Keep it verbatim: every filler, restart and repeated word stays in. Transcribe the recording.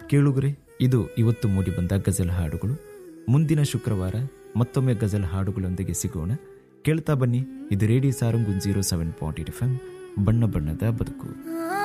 ಕೇಳುಗರೆ, ಇದು ಇವತ್ತು ಮೂಡಿಬಂದ ಗಜಲ್ ಹಾಡುಗಳು. ಮುಂದಿನ ಶುಕ್ರವಾರ ಮತ್ತೊಮ್ಮೆ ಗಜಲ್ ಹಾಡುಗಳೊಂದಿಗೆ ಸಿಗೋಣ. ಕೇಳ್ತಾ ಬನ್ನಿ, ಇದು radio Sarang zero seven point eight F M, ಬಣ್ಣ ಬಣ್ಣದ ಬದುಕು.